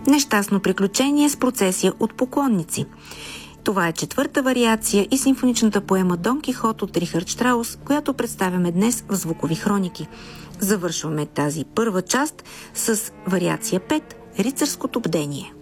Нещастно приключение с процесия от поклонници. Това е четвърта вариация и симфоничната поема Дон Кихот от Рихард Штраус, която представяме днес в Звукови хроники. Завършваме тази първа част с вариация 5 – Рицарското бдение.